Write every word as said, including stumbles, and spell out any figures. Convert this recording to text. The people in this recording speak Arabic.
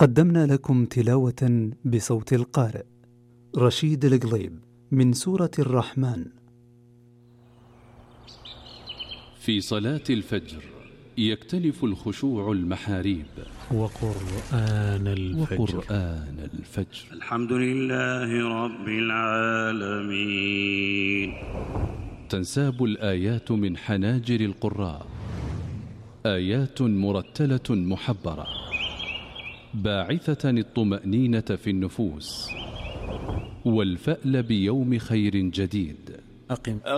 قدمنا لكم تلاوة بصوت القارئ رشيد القليب من سورة الرحمن. في صلاة الفجر يكتنف الخشوع المحاريب وقرآن الفجر, وقرآن الفجر. الحمد لله رب العالمين. تنساب الآيات من حناجر القراء، آيات مرتلة محبرة باعثة الطمأنينة في النفوس والفأل بيوم خير جديد. أقم